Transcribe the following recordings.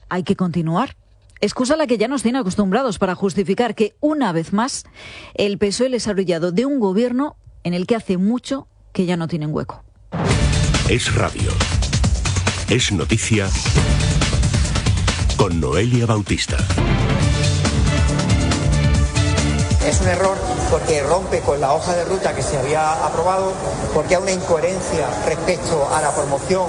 hay que continuar. Excusa a la que ya nos tiene acostumbrados para justificar que, una vez más, el PSOE les ha arrollado de un gobierno en el que hace mucho que ya no tienen hueco. Es radio. Es noticia con Noelia Bautista. Es un error porque rompe con la hoja de ruta que se había aprobado, porque hay una incoherencia respecto a la promoción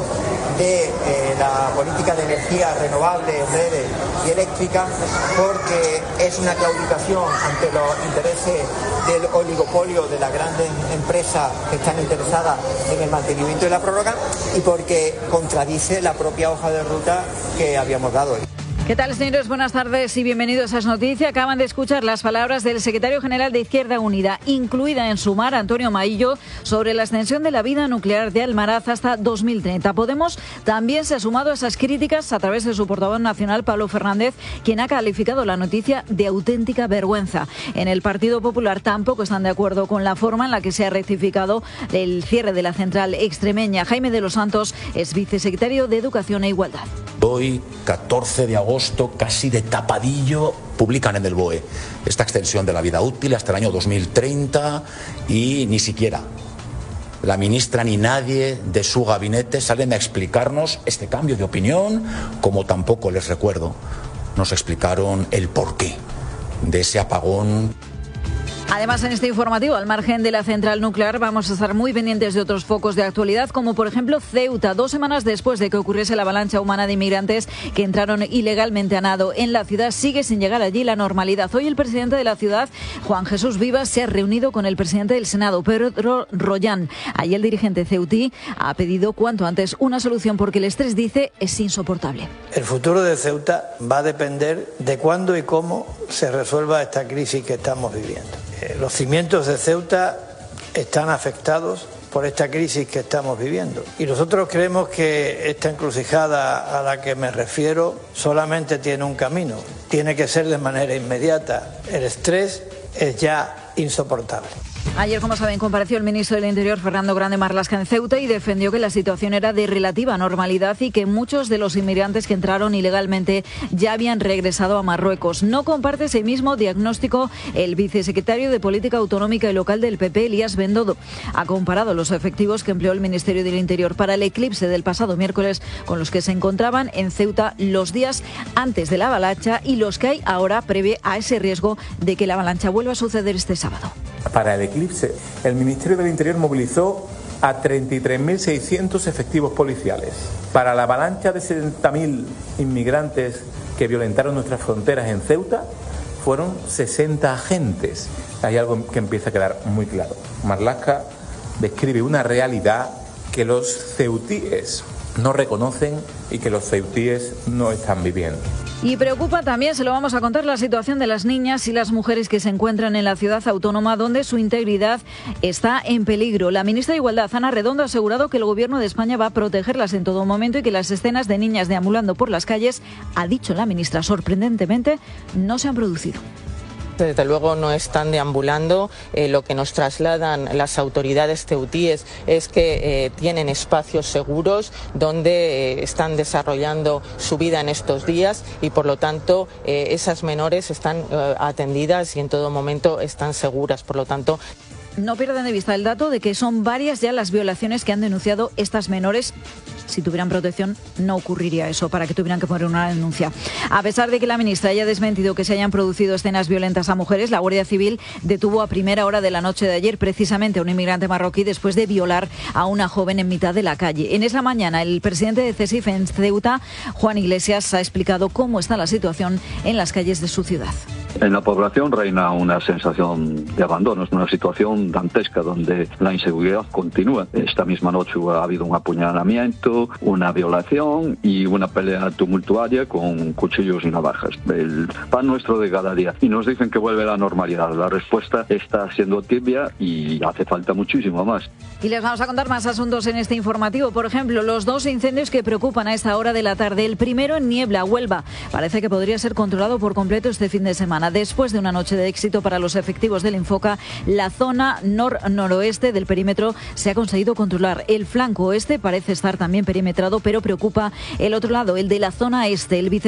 de la política de energía renovable, verde y eléctrica, porque es una claudicación ante los intereses del oligopolio de las grandes empresas que están interesadas en el mantenimiento de la prórroga y porque contradice la propia hoja de ruta que habíamos dado hoy. ¿Qué tal, señores? Buenas tardes y bienvenidos a Es Noticia. Acaban de escuchar las palabras del secretario general de Izquierda Unida, incluida en Sumar, Antonio Maillo, sobre la extensión de la vida nuclear de Almaraz hasta 2030. Podemos también se ha sumado a esas críticas a través de su portavoz nacional, Pablo Fernández, quien ha calificado la noticia de auténtica vergüenza. En el Partido Popular tampoco están de acuerdo con la forma en la que se ha rectificado el cierre de la central extremeña. Jaime de los Santos es vicesecretario de Educación e Igualdad. Hoy, 14 de agosto, casi de tapadillo, publican en el BOE esta extensión de la vida útil hasta el año 2030 y ni siquiera la ministra ni nadie de su gabinete salen a explicarnos este cambio de opinión, como tampoco, les recuerdo, nos explicaron el porqué de ese apagón. Además, en este informativo, al margen de la central nuclear, vamos a estar muy pendientes de otros focos de actualidad, como por ejemplo Ceuta. 2 semanas después de que ocurriese la avalancha humana de inmigrantes que entraron ilegalmente a nado en la ciudad, sigue sin llegar allí la normalidad. Hoy el presidente de la ciudad, Juan Jesús Vivas, se ha reunido con el presidente del Senado, Pedro Rollán. Allí el dirigente ceutí ha pedido cuanto antes una solución porque el estrés, dice, es insoportable. El futuro de Ceuta va a depender de cuándo y cómo se resuelva esta crisis que estamos viviendo. Los cimientos de Ceuta están afectados por esta crisis que estamos viviendo. Y nosotros creemos que esta encrucijada a la que me refiero solamente tiene un camino. Tiene que ser de manera inmediata. El estrés es ya insoportable. Ayer, como saben, compareció el ministro del Interior, Fernando Grande Marlaska, en Ceuta y defendió que la situación era de relativa normalidad y que muchos de los inmigrantes que entraron ilegalmente ya habían regresado a Marruecos. No comparte ese mismo diagnóstico el vicesecretario de Política Autonómica y Local del PP, Elías Bendodo. Ha comparado los efectivos que empleó el Ministerio del Interior para el eclipse del pasado miércoles con los que se encontraban en Ceuta los días antes de la avalancha y los que hay ahora prevé a ese riesgo de que la avalancha vuelva a suceder este sábado. Para el eclipse, el Ministerio del Interior movilizó a 33.600 efectivos policiales. Para la avalancha de 70.000 inmigrantes que violentaron nuestras fronteras en Ceuta, fueron 60 agentes. Hay algo que empieza a quedar muy claro. Marlaska describe una realidad que los ceutíes no reconocen y que los ceutíes no están viviendo. Y preocupa también, se lo vamos a contar, la situación de las niñas y las mujeres que se encuentran en la ciudad autónoma donde su integridad está en peligro. La ministra de Igualdad, Ana Redondo, ha asegurado que el Gobierno de España va a protegerlas en todo momento y que las escenas de niñas deambulando por las calles, ha dicho la ministra, sorprendentemente, no se han producido. Desde luego no están deambulando. Lo que nos trasladan las autoridades ceutíes es que tienen espacios seguros donde están desarrollando su vida en estos días y por lo tanto esas menores están atendidas y en todo momento están seguras. Por lo tanto, no pierdan de vista el dato de que son varias ya las violaciones que han denunciado estas menores. Si tuvieran protección no ocurriría eso, para que tuvieran que poner una denuncia. A pesar de que la ministra haya desmentido que se hayan producido escenas violentas a mujeres, la Guardia Civil detuvo a primera hora de la noche de ayer precisamente a un inmigrante marroquí después de violar a una joven en mitad de la calle. En esa mañana, el presidente de CESIF en Ceuta, Juan Iglesias, ha explicado cómo está la situación en las calles de su ciudad. En la población reina una sensación de abandono, es una situación dantesca donde la inseguridad continúa. Esta misma noche ha habido un apuñalamiento, una violación y una pelea tumultuaria con cuchillos y navajas. El pan nuestro de cada día. Y nos dicen que vuelve la normalidad. La respuesta está siendo tibia y hace falta muchísimo más. Y les vamos a contar más asuntos en este informativo. Por ejemplo, los 2 incendios que preocupan a esta hora de la tarde. El primero en Niebla, Huelva. Parece que podría ser controlado por completo este fin de semana. Después de una noche de éxito para los efectivos del Infoca, la zona noroeste del perímetro se ha conseguido controlar. El flanco oeste parece estar también perimetrado, pero preocupa el otro lado, el de la zona este. El